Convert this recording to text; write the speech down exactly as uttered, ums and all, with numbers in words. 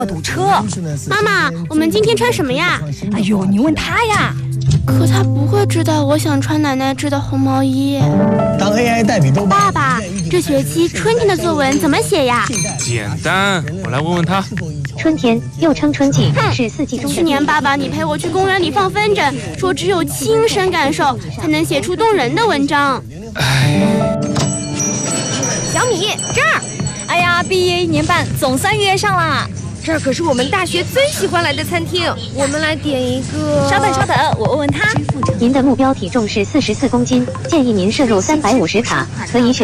堵车。 妈妈，我们今天穿什么呀？ 哎呦，你问他呀。 可他不会知道我想穿奶奶织的红毛衣。 当 A I 代笔都爸爸，这学期春天的作文怎么写呀？ 简单，我来问问他。 春天又称春季，是四季中的。 去年爸爸你陪我去公园里放风筝，说只有亲身感受才能写出动人的文章。 哎， 小米这儿，哎呀，毕业一年半，总算约上啦。 这儿可是我们大学最喜欢来的餐厅，我们来点一个。 稍等稍等，我问问他。 您的目标体重是四十四公斤，建议您摄入三百五十卡，可以选。